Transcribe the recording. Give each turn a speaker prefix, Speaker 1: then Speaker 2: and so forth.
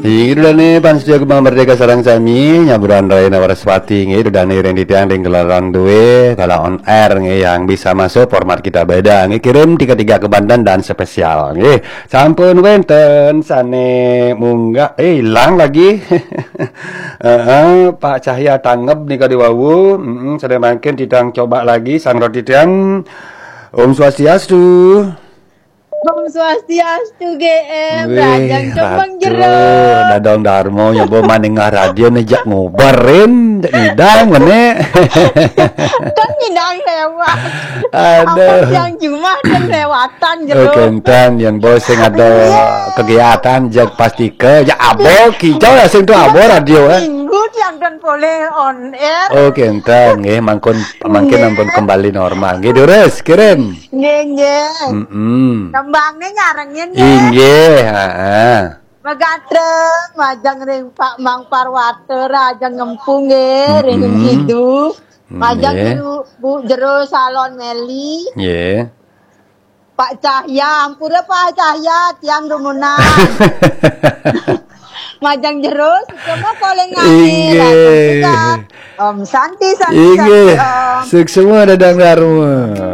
Speaker 1: Udah nih Pansja Kembang Merdeka Sarang Sami nyaburan Raina Waraswati nge udah nih yang ditiang di gelaran duwe kalau on air nge yang bisa masuk format kita beda nge kirim 33 ke Banten dan spesial nge sampun wenten sane munggah hilang lagi. Pak Cahya tanggep nih kadi wawu sudah makin tidang coba lagi sang roti tiang Om Swastiastu.
Speaker 2: Om Swastiastu GM
Speaker 1: Wih,
Speaker 2: Rajang Kembang
Speaker 1: ratu,
Speaker 2: Jeruk.
Speaker 1: dadong darmo nyoba manengah radio nejak ngobarin idang mene.
Speaker 2: Kan ngidang lewat.
Speaker 1: Aduh.
Speaker 2: Apa yang cuma dan lewatan jeruk.
Speaker 1: Kenten yang bos sing ada kegiatan jak pasti ke ya abo kijau ya sing tu abo radio
Speaker 2: Minggu yang dan boleh on air.
Speaker 1: Oh kenten nggih mangkon ampun kembali normal. Nggih deres kirim.
Speaker 2: Nggih. Kembangnya nyarengin ya.
Speaker 1: Inggih, heeh.
Speaker 2: Megatreng majang ring Pak Mang Parwate Rajang ngempung ring hidup. Majang Bu Jero Salon Meli.
Speaker 1: Nggih.
Speaker 2: Pak Cahya, ampura Pak Cahya tiang rumunan. Majang Jero semua kolengane.
Speaker 1: Inggih.
Speaker 2: Om Santi.
Speaker 1: Inggih. Suk semua dadang darmo.